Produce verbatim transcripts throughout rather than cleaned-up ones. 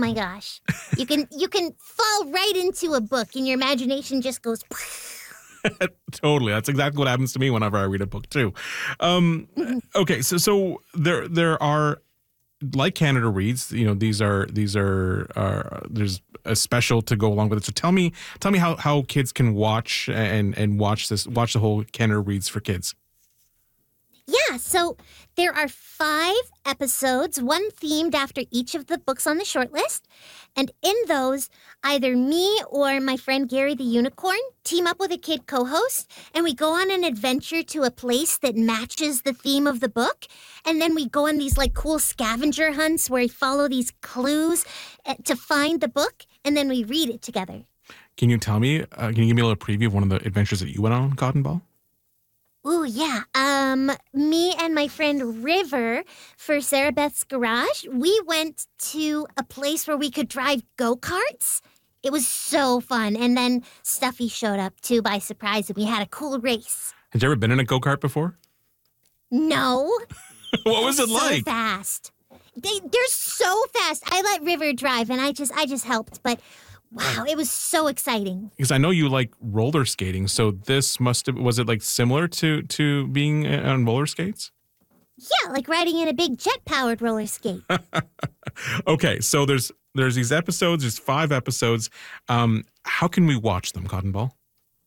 my gosh. You can you can fall right into a book and your imagination just goes... Totally. That's exactly what happens to me whenever I read a book too. Um, okay, so so there there are, like Canada Reads, you know, these are these are uh, there's a special to go along with it. So tell me tell me how, how kids can watch and and watch this watch the whole Canada Reads for Kids. Yeah, so there are five episodes, one themed after each of the books on the shortlist. And in those, either me or my friend Gary the Unicorn team up with a kid co-host, and we go on an adventure to a place that matches the theme of the book. And then we go on these like cool scavenger hunts where we follow these clues to find the book, and then we read it together. Can you tell me, uh, can you give me a little preview of one of the adventures that you went on, Cotton Ball? Ooh, yeah. Um, me and my friend River for Sarah Beth's Garage, we went to a place where we could drive go-karts. It was so fun. And then Stuffy showed up, too, by surprise, and we had a cool race. Had you ever been in a go-kart before? No. What was it so like? So fast. They, they're so fast. I let River drive, and I just, I just helped, but... Wow, it was so exciting. Because I know you like roller skating, so this must have, was it like similar to, to being on roller skates? Yeah, like riding in a big jet-powered roller skate. Okay, so there's there's these episodes, there's five episodes. Um, how can we watch them, Cotton Ball?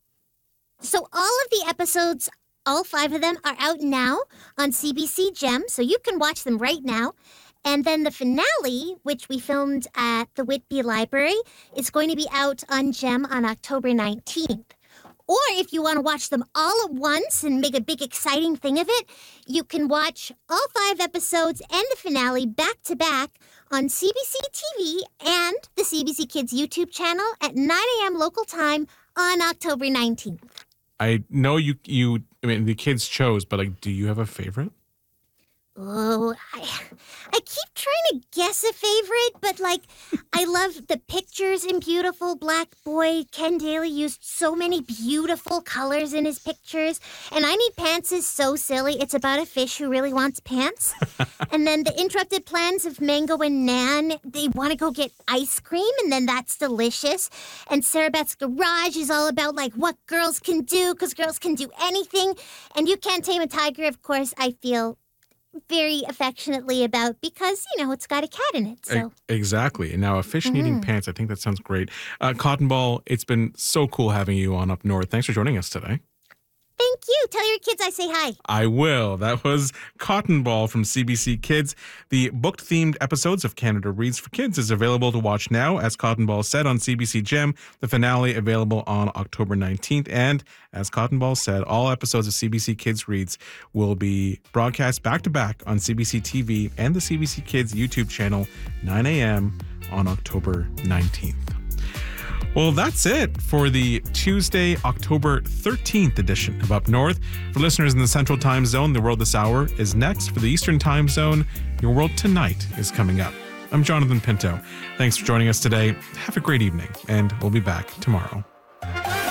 So all of the episodes, all five of them, are out now on C B C Gem, so you can watch them right now. And then the finale, which we filmed at the Whitby Library, is going to be out on Gem on October nineteenth. Or if you want to watch them all at once and make a big exciting thing of it, you can watch all five episodes and the finale back to back on C B C T V and the C B C Kids YouTube channel at nine a.m. local time on October nineteenth. I know you, you, I mean, the kids chose, but like, do you have a favorite? Oh, I, I keep trying to guess a favorite, but like, I love the pictures in Beautiful Black Boy. Ken Daly used so many beautiful colors in his pictures. And I Need Pants is so silly. It's about a fish who really wants pants. And then the Interrupted Plans of Mango and Nan, they want to go get ice cream, and then that's delicious. And Sarah Beth's Garage is all about like what girls can do, because girls can do anything. And You Can't Tame a Tiger, of course, I feel very affectionately about because, you know, it's got a cat in it. So Exactly. And now a fish needing mm-hmm. pants. I think that sounds great. Uh, Cotton Ball, it's been so cool having you on Up North. Thanks for joining us today. Thank you. Tell your kids I say hi. I will. That was Cotton Ball from C B C Kids. The book-themed episodes of Canada Reads for Kids is available to watch now, as Cotton Ball said, on C B C Gem. The finale available on October nineteenth. And as Cotton Ball said, all episodes of C B C Kids Reads will be broadcast back-to-back on C B C T V and the C B C Kids YouTube channel, nine a.m. on October nineteenth. Well, that's it for the Tuesday, October thirteenth edition of Up North. For listeners in the Central Time Zone, The World This Hour is next. For the Eastern Time Zone, Your World Tonight is coming up. I'm Jonathan Pinto. Thanks for joining us today. Have a great evening, and we'll be back tomorrow.